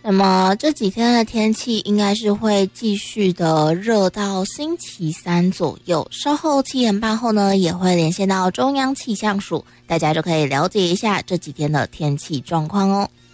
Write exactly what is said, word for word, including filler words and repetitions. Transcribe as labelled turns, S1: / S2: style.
S1: 那么这几天的天气应该是会继续的热到星期三左右，稍后七点半后呢也会连线到中央气象署，大家就可以了解一下这几天的天气状况哦。